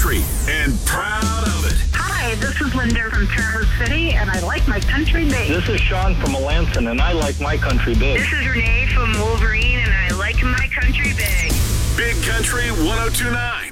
country and proud of it. Hi, this is Linda from Traverse City, and I like my country big. This is Sean from Melanson, and I like my country big. This is Renee from Wolverine, and I like my country big. Big Country 102.9.